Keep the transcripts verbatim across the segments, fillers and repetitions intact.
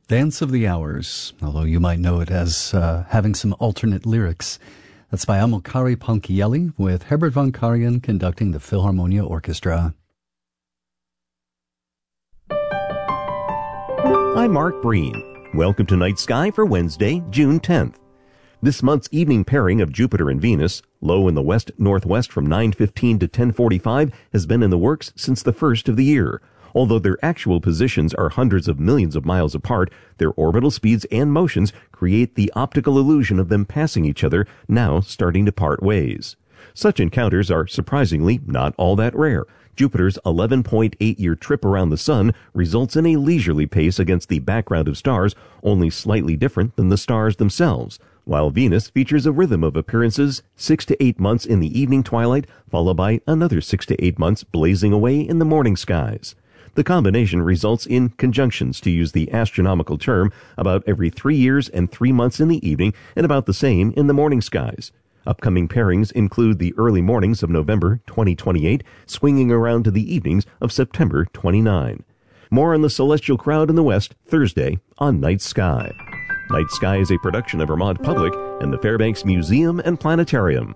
Dance of the Hours, although you might know it as uh, having some alternate lyrics. That's by Amilcare Ponchielli, with Herbert von Karajan conducting the Philharmonia Orchestra. I'm Mark Breen. Welcome to Night Sky for Wednesday, June tenth. This month's evening pairing of Jupiter and Venus, low in the west-northwest from nine fifteen to ten forty-five, has been in the works since the first of the year. Although their actual positions are hundreds of millions of miles apart, their orbital speeds and motions create the optical illusion of them passing each other, now starting to part ways. Such encounters are surprisingly not all that rare. Jupiter's eleven point eight year trip around the Sun results in a leisurely pace against the background of stars, only slightly different than the stars themselves, while Venus features a rhythm of appearances, six to eight months in the evening twilight, followed by another six to eight months blazing away in the morning skies. The combination results in conjunctions, to use the astronomical term, about every three years and three months in the evening and about the same in the morning skies. Upcoming pairings include the early mornings of November twenty twenty-eight, swinging around to the evenings of September twenty-ninth. More on the celestial crowd in the west Thursday on Night Sky. Night Sky is a production of Vermont Public and the Fairbanks Museum and Planetarium.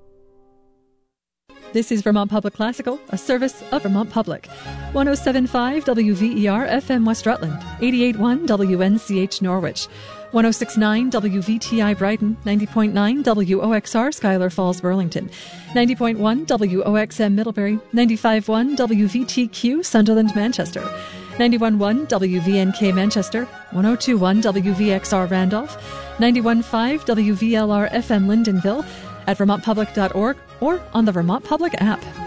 This is Vermont Public Classical, a service of Vermont Public. one oh seven point five W V E R F M West Rutland, eighty-eight point one W N C H Norwich, one oh six point nine W V T I Brighton, ninety point nine W O X R Schuyler Falls Burlington, ninety point one W O X M Middlebury, ninety-five point one W V T Q Sunderland Manchester, ninety-one point one W V N K Manchester, one oh two point one W V X R Randolph, ninety-one point five W V L R F M Lyndonville, at vermont public dot org or on the Vermont Public app.